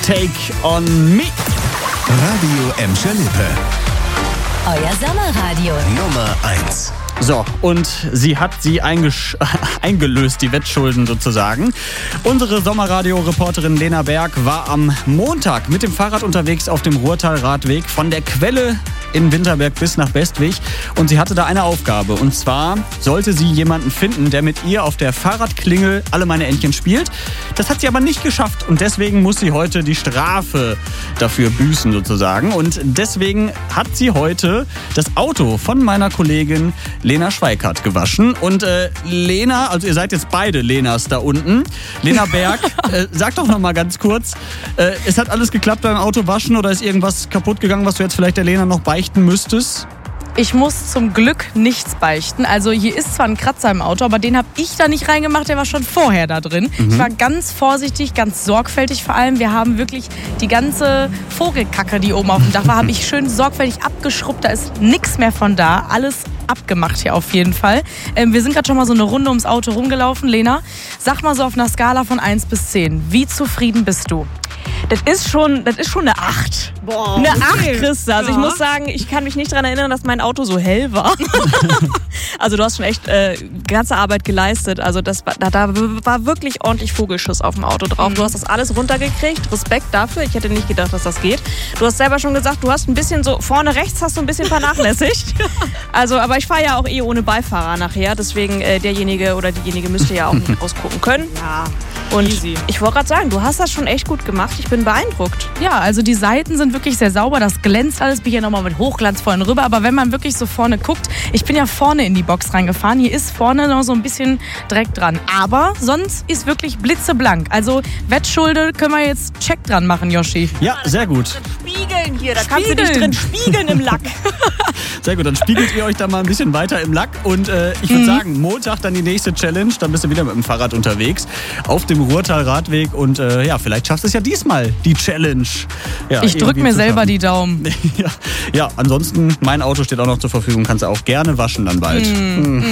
Take on Me. Radio Emscher Lippe. Euer Sommerradio. Nummer 1. So, und sie hat sie eingelöst, die Wettschulden sozusagen. Unsere Sommerradio-Reporterin Lena Berg war am Montag mit dem Fahrrad unterwegs auf dem Ruhrtal-Radweg von der Quelle in Winterberg bis nach Bestwig. Und sie hatte da eine Aufgabe. Und zwar sollte sie jemanden finden, der mit ihr auf der Fahrradklingel Alle meine Entchen spielt. Das hat sie aber nicht geschafft. Und deswegen muss sie heute die Strafe dafür büßen sozusagen. Und deswegen hat sie heute das Auto von meiner Kollegin Lena Schweikart gewaschen. Und Lena, also ihr seid jetzt beide Lenas da unten. Lena Berg, sag doch noch mal ganz kurz, es hat alles geklappt beim Autowaschen oder ist irgendwas kaputt gegangen, was du jetzt vielleicht der Lena noch beichten müsstest? Ich muss zum Glück nichts beichten. Also hier ist zwar ein Kratzer im Auto, aber den habe ich da nicht reingemacht, der war schon vorher da drin. Ich war ganz vorsichtig, ganz sorgfältig vor allem. Wir haben wirklich die ganze Vogelkacke, die oben auf dem Dach war, habe ich schön sorgfältig abgeschrubbt. Da ist nichts mehr von da. Alles abgemacht hier auf jeden Fall. Wir sind gerade schon mal so eine Runde ums Auto rumgelaufen. Lena, sag mal so auf einer Skala von 1 bis 10. Wie zufrieden bist du? Das ist schon eine 8. Boah, eine okay. 8, Christa. Also ich muss sagen, ich kann mich nicht daran erinnern, dass mein Auto so hell war. Also du hast schon echt ganze Arbeit geleistet. Also da war wirklich ordentlich Vogelschuss auf dem Auto drauf. Du hast das alles runtergekriegt. Respekt dafür. Ich hätte nicht gedacht, dass das geht. Du hast selber schon gesagt, du hast ein bisschen so, vorne rechts hast du ein bisschen vernachlässigt. Also, aber ich fahre ja auch ohne Beifahrer nachher. Deswegen derjenige oder diejenige müsste ja auch nicht ausgucken können. Ja. Und easy. Ich wollte gerade sagen, du hast das schon echt gut gemacht. Ich bin beeindruckt. Ja, also die Seiten sind wirklich sehr sauber. Das glänzt alles. Bin hier nochmal mit Hochglanz vorne rüber. Aber wenn man wirklich so vorne guckt, ich bin ja vorne in die Box reingefahren. Hier ist vorne noch so ein bisschen Dreck dran. Aber sonst ist wirklich blitzeblank. Also Wettschulde können wir jetzt Check dran machen, Yoshi. Ja, sehr gut. Spiegeln hier, da kannst du dich drin spiegeln im Lack. Sehr gut, dann spiegelt ihr euch da mal ein bisschen weiter im Lack. Und ich würde sagen, Montag dann die nächste Challenge. Dann bist du wieder mit dem Fahrrad unterwegs auf dem Ruhrtal-Radweg. Und vielleicht schaffst du es ja diesmal, die Challenge. Ja, ich drücke mir selber die Daumen. Ja, ansonsten, mein Auto steht auch noch zur Verfügung. Kannst du auch gerne waschen dann bald.